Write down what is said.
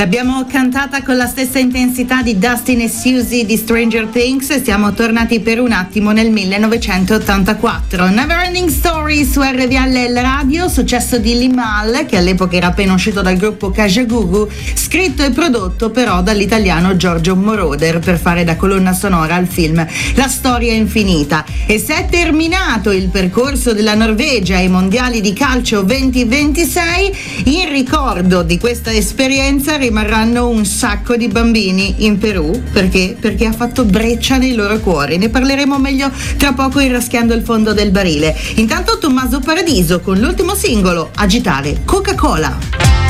L'abbiamo cantata con la stessa intensità di Dustin e Susie di Stranger Things e siamo tornati per un attimo nel 1984. Neverending Story su RVL Radio, successo di Limahl, che all'epoca era appena uscito dal gruppo Kajagoogoo, scritto e prodotto però dall'italiano Giorgio Moroder per fare da colonna sonora al film La storia infinita. E se è terminato il percorso della Norvegia ai mondiali di calcio 2026, in ricordo di questa esperienza rimarranno un sacco di bambini in Perù. Perché ha fatto breccia nei loro cuori. Ne parleremo meglio tra poco in Raschiando il fondo del barile. Intanto Tommaso Paradiso con l'ultimo singolo, Agitare Coca-Cola.